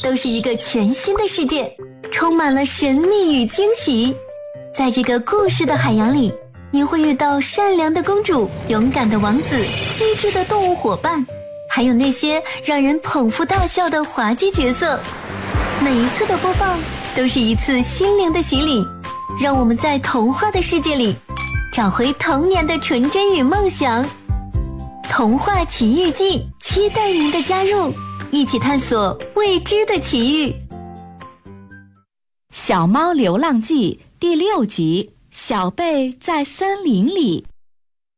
都是一个全新的世界，充满了神秘与惊喜。在这个故事的海洋里，你会遇到善良的公主、勇敢的王子、机智的动物伙伴，还有那些让人捧腹大笑的滑稽角色。每一次的播放都是一次心灵的洗礼，让我们在童话的世界里找回童年的纯真与梦想。童话奇遇记，期待您的加入，一起探索未知的奇遇。 小猫流浪记第6集，小贝在森林里。